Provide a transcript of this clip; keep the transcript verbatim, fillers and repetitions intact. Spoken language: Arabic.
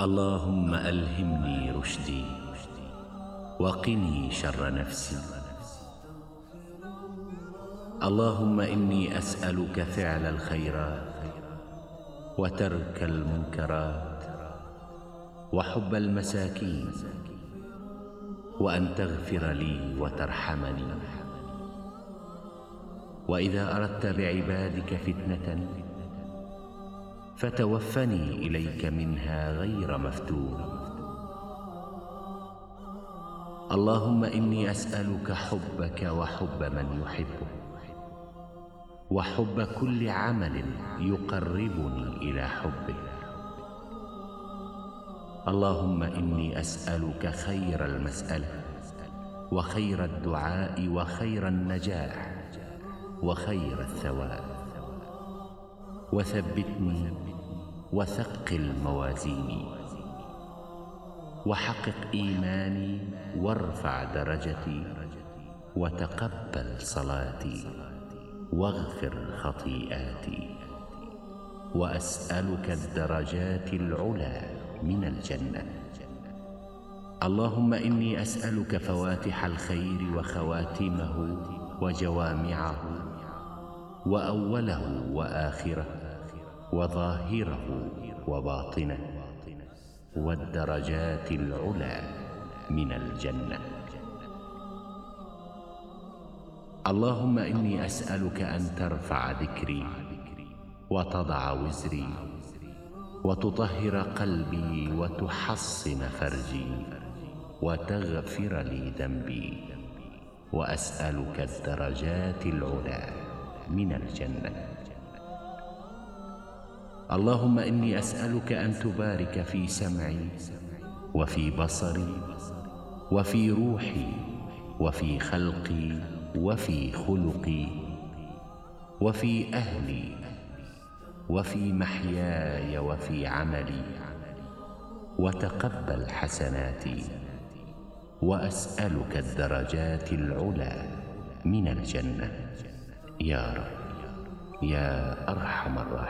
اللهم ألهمني رشدي وقني شر نفسي. اللهم إني أسألك فعل الخيرات وترك المنكرات وحب المساكين، وأن تغفر لي وترحمني. وإذا أردت بعبادك فتنة فتوفني إليك منها غير مفتون. اللهم إني أسألك حبك وحب من يحبك وحب كل عمل يقربني إلى حبك. اللهم إني أسألك خير المسألة وخير الدعاء وخير النجاح وخير الثواب. وثبتني وثقل موازيني وحقق إيماني وارفع درجتي وتقبل صلاتي واغفر خطيئاتي. وأسألك الدرجات العلى من الجنة. اللهم إني أسألك فواتح الخير وخواتمه وجوامعه وأوله وآخره وظاهره وباطنه والدرجات العلى من الجنة. اللهم إني أسألك أن ترفع ذكري وتضع وزري وتطهر قلبي وتحصن فرجي وتغفر لي ذنبي. وأسألك الدرجات العلى من الجنة. اللهم إني أسألك أن تبارك في سمعي وفي بصري وفي روحي وفي خلقي وفي خلقي وفي أهلي وفي محياي وفي عملي، وتقبل حسناتي. وأسألك الدرجات العلى من الجنة يا رب يا أرحم الراحمين.